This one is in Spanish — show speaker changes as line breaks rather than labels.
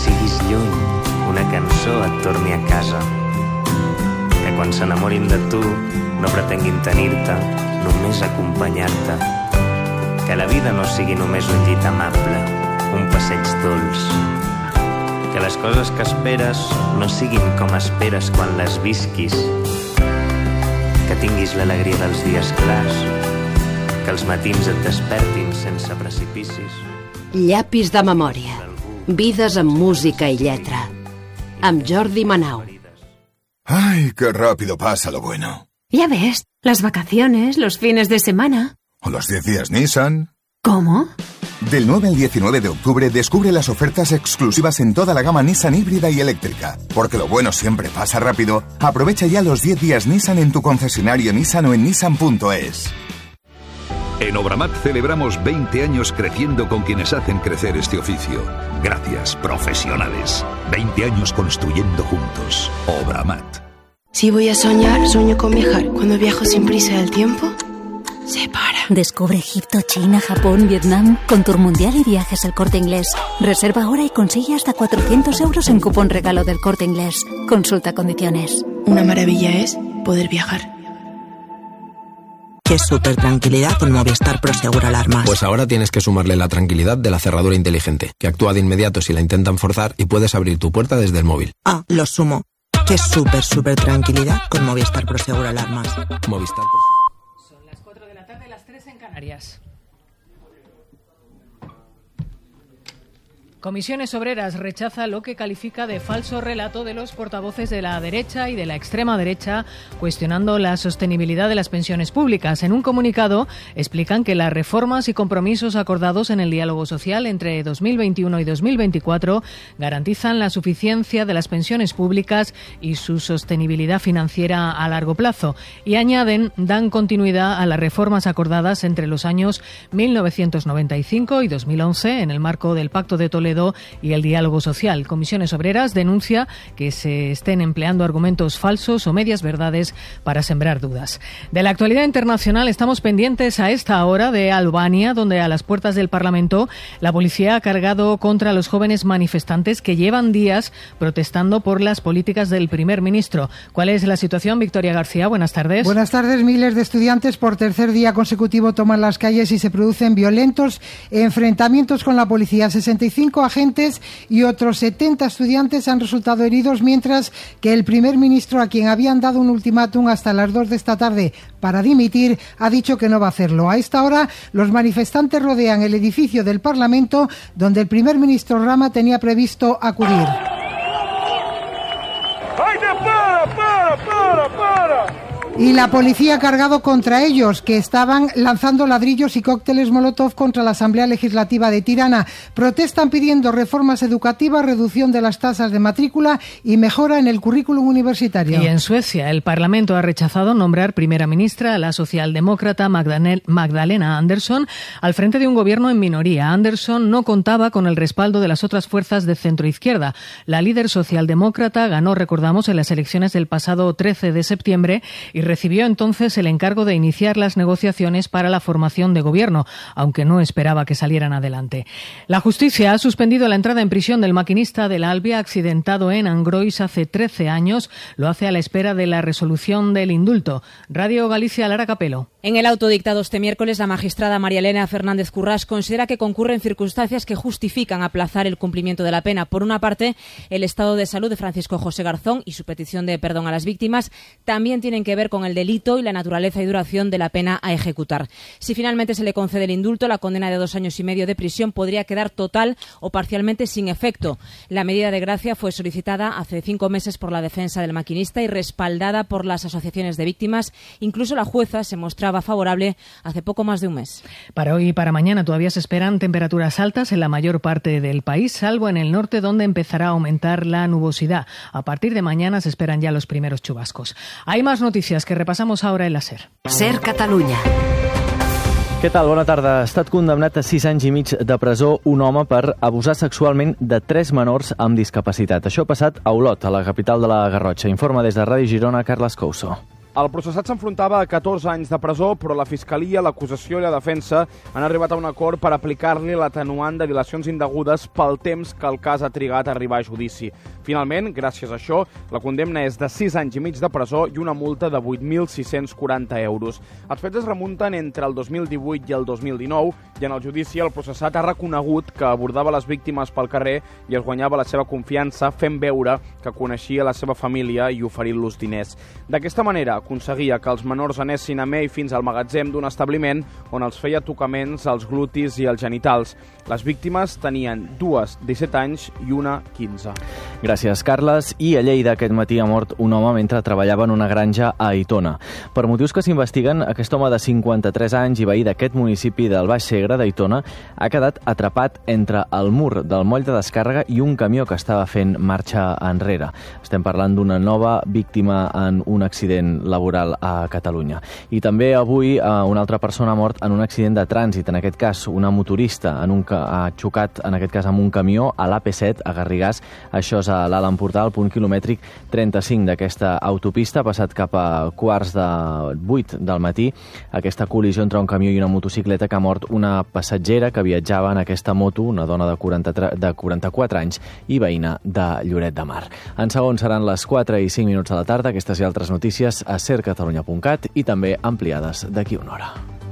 siguis lluny, una cançó et torni a casa. Que quan s'enamorin de tu no pretenguin tenir-te, només acompanyar-te. Que la vida no sigui només un llit amable, un passeig dolç. Que les coses que esperes no siguin com esperes quan les visquis. Que tinguis l'alegria dels dies clars, que els matins et despertin sense precipicis.
Llapis de memòria. Vides amb música i lletra. Amb Jordi Manau.
¡Ay, qué rápido pasa lo bueno!
Ya ves, las vacaciones, los fines de semana.
¿O los 10 días Nissan?
¿Cómo?
Del 9 al 19 de octubre descubre las ofertas exclusivas en toda la gama Nissan híbrida y eléctrica. Porque lo bueno siempre pasa rápido. Aprovecha ya los 10 días Nissan en tu concesionario Nissan o en nissan.es.
En Obramat celebramos 20 años creciendo con quienes hacen crecer este oficio. Gracias, profesionales. 20 años construyendo juntos. Obramat.
Si voy a soñar, sueño con viajar. Cuando viajo sin prisa del tiempo, se para.
Descubre Egipto, China, Japón, Vietnam con Tour Mundial y Viajes El Corte Inglés. Reserva ahora y consigue hasta 400 euros en cupón regalo del Corte Inglés. Consulta condiciones.
Una maravilla es poder viajar.
¿Qué súper tranquilidad con Movistar Prosegur Alarmas?
Pues ahora tienes que sumarle la tranquilidad de la cerradura inteligente, que actúa de inmediato si la intentan forzar y puedes abrir tu puerta desde el móvil.
Ah, lo sumo. Qué súper tranquilidad con Movistar Prosegur Alarmas.
Movistar Prosegur.
Son las 4 de la tarde, las 3 en Canarias. Comisiones Obreras rechaza lo que califica de falso relato de los portavoces de la derecha y de la extrema derecha, cuestionando la sostenibilidad de las pensiones públicas. En un comunicado explican que las reformas y compromisos acordados en el diálogo social entre 2021 y 2024 garantizan la suficiencia de las pensiones públicas y su sostenibilidad financiera a largo plazo. Y añaden, dan continuidad a las reformas acordadas entre los años 1995 y 2011 en el marco del Pacto de Toledo y el diálogo social. Comisiones Obreras denuncia que se estén empleando argumentos falsos o medias verdades para sembrar dudas. De la actualidad internacional estamos pendientes a esta hora de Albania, donde a las puertas del Parlamento la policía ha cargado contra los jóvenes manifestantes que llevan días protestando por las políticas del primer ministro. ¿Cuál es la situación? Victoria García, buenas tardes.
Buenas tardes. Miles de estudiantes por tercer día consecutivo toman las calles y se producen violentos enfrentamientos con la policía. 65 agentes y otros 70 estudiantes han resultado heridos, mientras que el primer ministro, a quien habían dado un ultimátum hasta las 2 de esta tarde para dimitir, ha dicho que no va a hacerlo. A esta hora, los manifestantes rodean el edificio del Parlamento, donde el primer ministro Rama tenía previsto acudir. Y la policía ha cargado contra ellos, que estaban lanzando ladrillos y cócteles Molotov contra la Asamblea Legislativa de Tirana. Protestan pidiendo reformas educativas, reducción de las tasas de matrícula y mejora en el currículum universitario.
Y en Suecia, el Parlamento ha rechazado nombrar primera ministra a la socialdemócrata Magdalena Andersson al frente de un gobierno en minoría. Andersson no contaba con el respaldo de las otras fuerzas de centroizquierda. La líder socialdemócrata ganó, recordamos, en las elecciones del pasado 13 de septiembre y recibió entonces el encargo de iniciar las negociaciones para la formación de gobierno, aunque no esperaba que salieran adelante. La justicia ha suspendido la entrada en prisión del maquinista del Albia accidentado en Angrois hace 13 años. Lo hace a la espera de la resolución del indulto. Radio Galicia, Lara Capelo.
En el auto dictado este miércoles, la magistrada María Elena Fernández Currás considera que concurren circunstancias que justifican aplazar el cumplimiento de la pena. Por una parte, el estado de salud de Francisco José Garzón y su petición de perdón a las víctimas también tienen que ver con el delito y la naturaleza y duración de la pena a ejecutar. Si finalmente se le concede el indulto, la condena de 2 años y medio de prisión podría quedar total o parcialmente sin efecto. La medida de gracia fue solicitada hace 5 meses por la defensa del maquinista y respaldada por las asociaciones de víctimas. Incluso la jueza se mostraba favorable hace poco más de un mes.
Para hoy y para mañana todavía se esperan temperaturas altas en la mayor parte del país, salvo en el norte, donde empezará a aumentar la nubosidad. A partir de mañana se esperan ya los primeros chubascos. Hay más noticias que repasamos ahora en la SER.
SER Catalunya.
Què tal? Bona tarda. Ha estat condemnat a 6 anys i mig de presó un home per abusar sexualment de 3 menors amb discapacitat. Això ha passat a Olot, a la capital de la Garrotxa. Informa des de Ràdio Girona, Carles Couso.
El processat s'enfrontava a 14 anys de presó, però la Fiscalia, l'acusació i la defensa han arribat a un acord per aplicar-li l'atenuant de dilacions indegudes pel temps que el cas ha trigat a arribar a judici. Finalment, gràcies a això, la condemna és de 6 anys i mig de presó i una multa de 8.640 euros. Els fets es remunten entre el 2018 i el 2019 i en el judici el processat ha reconegut que abordava les víctimes pel carrer i es guanyava la seva confiança fent veure que coneixia la seva família i oferint-los diners. D'aquesta manera, aconseguia que els menors anessin amb ell fins al magatzem d'un establiment on els feia tocaments als glutis i als genitals. Les víctimes tenien 2 17 anys i una 15.
Gràcies, Carles. I a Lleida aquest matí ha mort un home mentre treballava en una granja a Aitona. Per motius que s'investiguen, aquest home de 53 anys i veí d'aquest municipi del Baix Segre d'Aitona ha quedat atrapat entre el mur del moll de descàrrega i un camió que estava fent marxa enrere. Estem parlant d'una nova víctima en un accident laboral a Catalunya. I també avui una altra persona ha mort en un accident de trànsit, en aquest cas una motorista ha xocat en aquest cas amb un camió a l'AP7 a Garrigàs. Això és a l'Alt Empordà, al punt quilomètric 35 d'aquesta autopista, passat cap a 7:15 del matí. Aquesta col·lisió entre un camió i una motocicleta que ha mort una passatgera que viatjava en aquesta moto, una dona de 44 anys i veïna de Lloret de Mar. En segons seran les 4 i 5 minuts de la tarda. Aquestes i altres notícies a sercatalunya.cat i també ampliades d'aquí una hora.